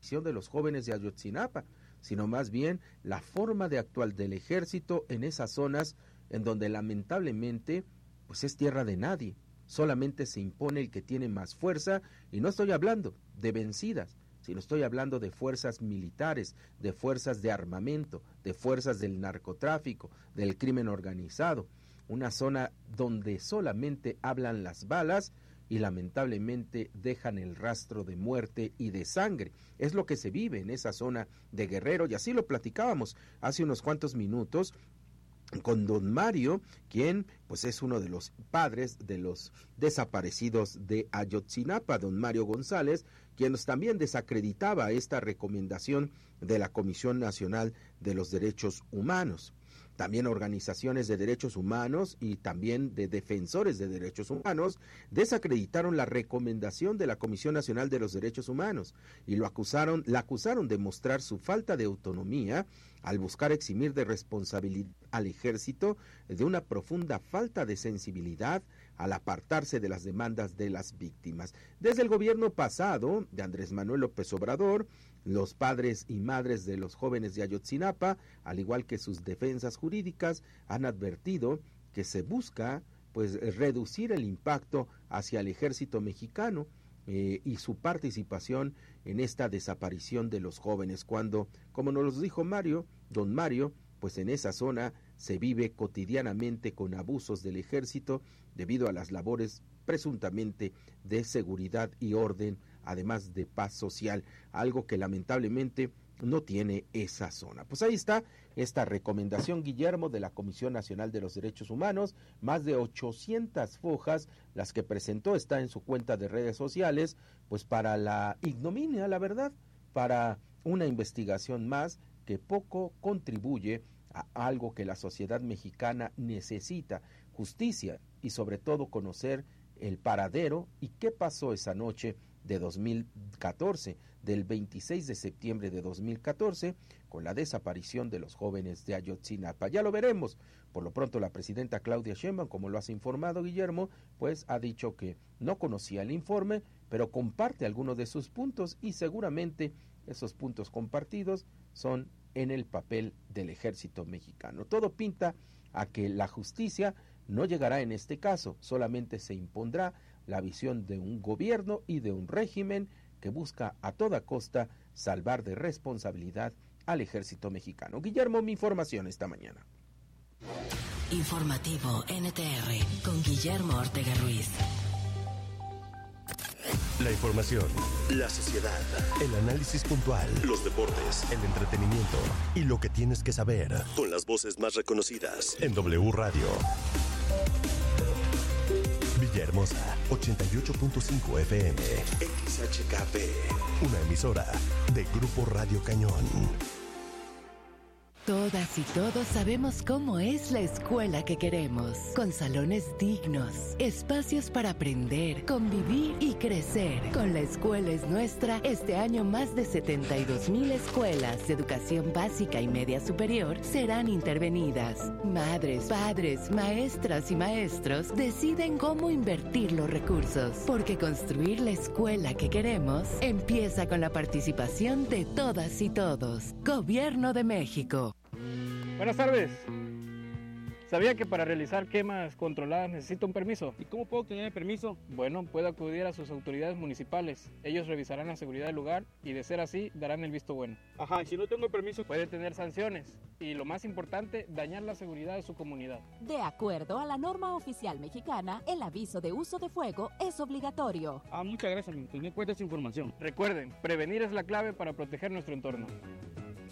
desaparición de los jóvenes de Ayotzinapa, sino más bien la forma de actuar del ejército en esas zonas en donde lamentablemente pues es tierra de nadie. Solamente se impone el que tiene más fuerza, y no estoy hablando de vencidas, sino estoy hablando de fuerzas militares, de fuerzas de armamento, de fuerzas del narcotráfico, del crimen organizado. Una zona donde solamente hablan las balas y lamentablemente dejan el rastro de muerte y de sangre. Es lo que se vive en esa zona de Guerrero, y así lo platicábamos hace unos cuantos minutos con don Mario, quien pues es uno de los padres de los desaparecidos de Ayotzinapa, don Mario González, quien también desacreditaba esta recomendación de la Comisión Nacional de los Derechos Humanos. También organizaciones de derechos humanos y también de defensores de derechos humanos desacreditaron la recomendación de la Comisión Nacional de los Derechos Humanos y la acusaron de mostrar su falta de autonomía al buscar eximir de responsabilidad al ejército, de una profunda falta de sensibilidad al apartarse de las demandas de las víctimas. Desde el gobierno pasado de Andrés Manuel López Obrador, los padres y madres de los jóvenes de Ayotzinapa, al igual que sus defensas jurídicas, han advertido que se busca pues reducir el impacto hacia el ejército mexicano y su participación en esta desaparición de los jóvenes, cuando, como nos lo dijo don Mario, pues en esa zona se vive cotidianamente con abusos del ejército debido a las labores presuntamente de seguridad y orden, además de paz social, algo que lamentablemente no tiene esa zona. Pues ahí está esta recomendación, Guillermo, de la Comisión Nacional de los Derechos Humanos, más de 800 fojas, las que presentó, está en su cuenta de redes sociales, pues para la ignominia, la verdad, para una investigación más que poco contribuye a algo que la sociedad mexicana necesita: justicia y sobre todo conocer el paradero y qué pasó esa noche de 2014, del 26 de septiembre de 2014, con la desaparición de los jóvenes de Ayotzinapa. Ya lo veremos. Por lo pronto, la presidenta Claudia Sheinbaum, como lo has informado, Guillermo, pues ha dicho que no conocía el informe, pero comparte algunos de sus puntos, y seguramente esos puntos compartidos son en el papel del ejército mexicano. Todo pinta a que la justicia no llegará en este caso, solamente se impondrá la visión de un gobierno y de un régimen que busca a toda costa salvar de responsabilidad al ejército mexicano. Guillermo, mi información esta mañana. Informativo NTR con Guillermo Ortega Ruiz. La información, la sociedad, el análisis puntual, los deportes, el entretenimiento y lo que tienes que saber, con las voces más reconocidas en W Radio. Villahermosa, 88.5 FM, XHKP, una emisora de Grupo Radio Cañón. Todas y todos sabemos cómo es la escuela que queremos, con salones dignos, espacios para aprender, convivir y crecer. Con La Escuela es Nuestra, este año más de 72,000 escuelas de educación básica y media superior serán intervenidas. Madres, padres, maestras y maestros deciden cómo invertir los recursos, porque construir la escuela que queremos empieza con la participación de todas y todos. Gobierno de México. Buenas tardes. ¿Sabía que para realizar quemas controladas necesita un permiso? ¿Y cómo puedo obtener el permiso? Bueno, puede acudir a sus autoridades municipales. Ellos revisarán la seguridad del lugar y, de ser así, darán el visto bueno. Ajá, y si no tengo el permiso, puede tener sanciones y, lo más importante, dañar la seguridad de su comunidad. De acuerdo a la norma oficial mexicana, el aviso de uso de fuego es obligatorio. Muchas gracias, me cuesta esa información. Recuerden, prevenir es la clave para proteger nuestro entorno.